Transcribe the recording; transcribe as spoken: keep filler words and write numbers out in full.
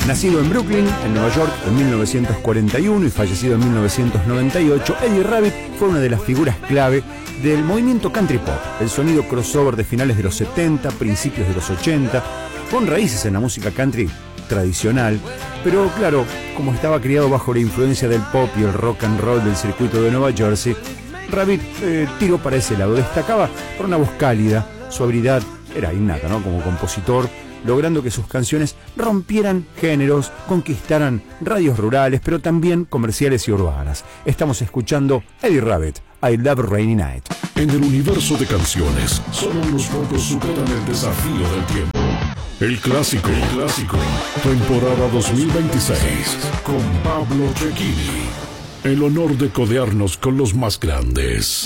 Nacido en Brooklyn, en Nueva York, en mil novecientos cuarenta y uno y fallecido en mil novecientos noventa y ocho, Eddie Rabbitt fue una de las figuras clave del movimiento country pop, el sonido crossover de finales de los setenta, principios de los ochenta, con raíces en la música country tradicional, pero claro, como estaba criado bajo la influencia del pop y el rock and roll del circuito de Nueva Jersey, Rabbitt eh, tiró para ese lado. Destacaba por una voz cálida, su habilidad era innata, ¿no? Como compositor, logrando que sus canciones rompieran géneros, conquistaran radios rurales, pero también comerciales y urbanas. Estamos escuchando Eddie Rabbitt, I Love Rainy Night. En el universo de canciones, solo unos pocos superan el desafío del tiempo. El clásico, el clásico, temporada dos mil veintiséis, con Pablo Cecchini. El honor de codearnos con los más grandes.